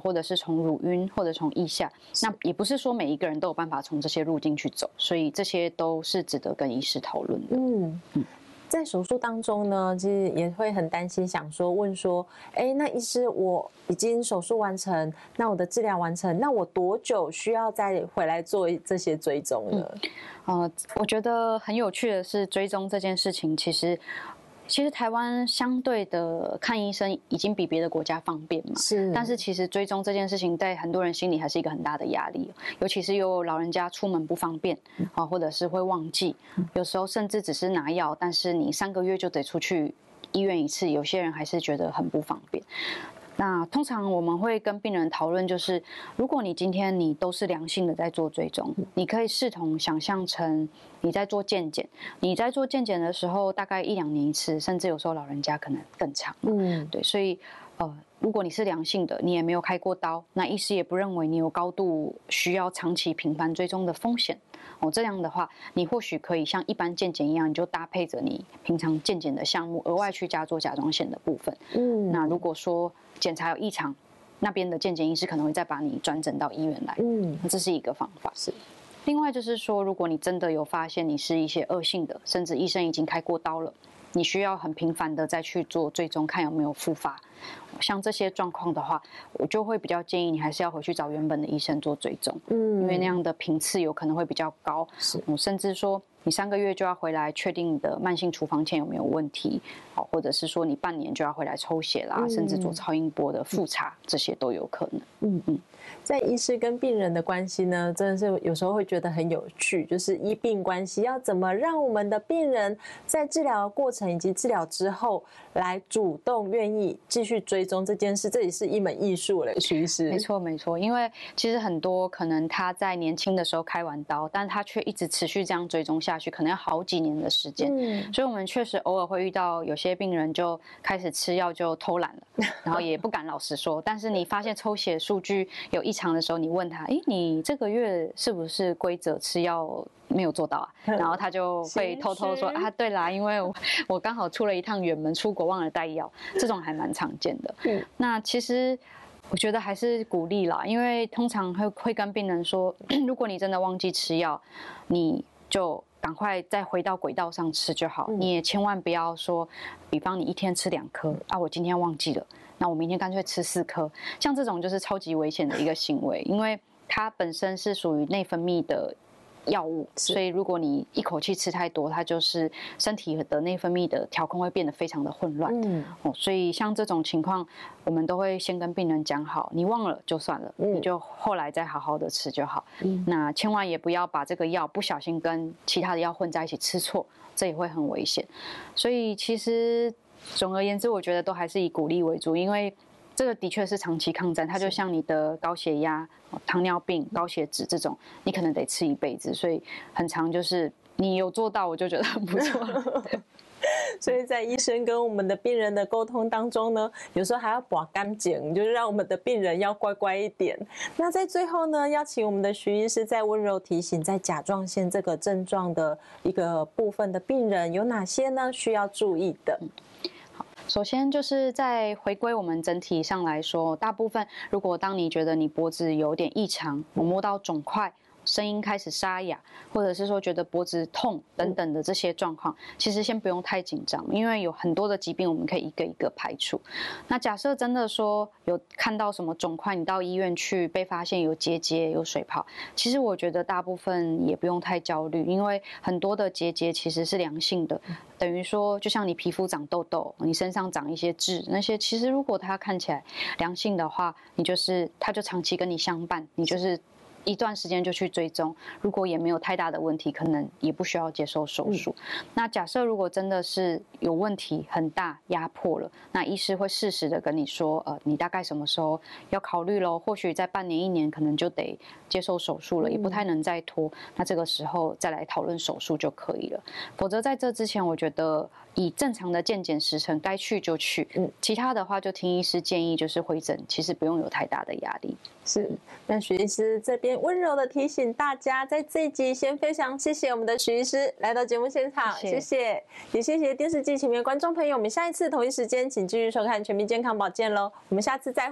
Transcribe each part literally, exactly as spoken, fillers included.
或者是从乳晕，或者从腋下。那也不是说每一个人都有办法从这些路径去走，所以这些都是值得跟医师讨论的。 嗯嗯。在手术当中呢，其实也会很担心，想说问说，哎，那医师我已经手术完成，那我的治疗完成，那我多久需要再回来做这些追踪呢？ 嗯、呃，我觉得很有趣的是，追踪这件事情，其实。其实台湾相对的看医生已经比别的国家方便嘛， 是。 但是其实追踪这件事情，在很多人心里还是一个很大的压力，尤其是有老人家出门不方便啊，或者是会忘记，有时候甚至只是拿药，但是你三个月就得出去医院一次，有些人还是觉得很不方便。那通常我们会跟病人讨论，就是如果你今天你都是良性的在做追踪，你可以视同想象成你在做健检，你在做健检的时候大概一两年一次，甚至有时候老人家可能更长。嗯，对，所以呃，如果你是良性的，你也没有开过刀，那医师也不认为你有高度需要长期频繁追踪的风险。哦，这样的话，你或许可以像一般健检一样，你就搭配着你平常健检的项目，额外去加做甲状腺的部分。嗯，那如果说检查有异常，那边的健检医师可能会再把你转诊到医院来。嗯，这是一个方法。是。另外就是说，如果你真的有发现你是一些恶性的，甚至医生已经开过刀了，你需要很频繁的再去做追踪，看有没有复发。像这些状况的话，我就会比较建议你还是要回去找原本的医生做追踪，嗯，因为那样的频次有可能会比较高，是，嗯，甚至说你三个月就要回来确定你的慢性处方签有没有问题，好，或者是说你半年就要回来抽血啦，嗯，甚至做超音波的复查，这些都有可能。嗯嗯， 在医师跟病人的关系呢，真的是有时候会觉得很有趣，就是医病关系要怎么让我们的病人在治疗的过程以及治疗之后来主动愿意继续追踪这件事，这也是一门艺术了，徐医师。 没错没错，因为其实很多可能他在年轻的时候开完刀，但他却一直持续这样追踪下去，可能要好几年的时间。嗯，所以我们确实偶尔会遇到有些病人就开始吃药就偷懒了，然后也不敢老实说。但是你发现抽血数据有异常的时候，你问他，哎，你这个月是不是规则吃药没有做到啊？然后他就会偷偷说啊，对啦，因为我我刚好出了一趟远门，出国忘了带药，这种还蛮常见的。嗯，那其实我觉得还是鼓励啦，因为通常会会跟病人说，如果你真的忘记吃药，你就赶快再回到轨道上吃就好，嗯，你也千万不要说，比方你一天吃两颗啊，我今天忘记了，那我明天干脆吃四颗，像这种就是超级危险的一个行为，因为它本身是属于内分泌的药物，所以如果你一口气吃太多，它就是身体的内分泌的调控会变得非常的混乱。嗯，哦，所以像这种情况，我们都会先跟病人讲好，你忘了就算了，嗯，你就后来再好好的吃就好。嗯，那千万也不要把这个药不小心跟其他的药混在一起吃错，这也会很危险。所以其实总而言之，我觉得都还是以鼓励为主，因为这个的确是长期抗战，它就像你的高血压、糖尿病、高血脂这种，你可能得吃一辈子，所以很常就是你有做到，我就觉得很不错。 所以在医生跟我们的病人的沟通当中呢，有时候还要把干净，就是让我们的病人要乖乖一点。那在最后呢，邀请我们的徐医师再温柔提醒，在甲状腺这个症状的一个部分的病人有哪些呢需要注意的？嗯， 首先就是在回归我们整体上来说，大部分如果当你觉得你脖子有点异常，我摸到肿块，声音开始沙哑，或者是说觉得脖子痛等等的这些状况，其实先不用太紧张，因为有很多的疾病我们可以一个一个排除。那假设真的说有看到什么肿块，你到医院去被发现有结节、有水泡，其实我觉得大部分也不用太焦虑，因为很多的结节其实是良性的，等于说就像你皮肤长痘痘，你身上长一些痣，那些其实如果它看起来良性的话，你就是它就长期跟你相伴，你就是一段时间就去追踪，如果也没有太大的问题，可能也不需要接受手术。嗯，那假设如果真的是有问题很大，压迫了，那医师会适时的跟你说，呃，你大概什么时候要考虑咯，或许在半年一年可能就得接受手术了，也不太能再拖，那这个时候再来讨论手术就可以了。否则在这之前，我觉得以正常的健检时程，该去就去，嗯，其他的话就听医师建议，就是回诊，其实不用有太大的压力。 是，那徐医师这边温柔的提醒大家，在这一集先非常谢谢我们的徐医师来到节目现场，谢谢，谢谢也谢谢电视机前面观众朋友，我们下一次同一时间请继续收看《全民健康保健》喽，我们下次再会，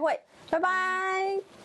拜拜。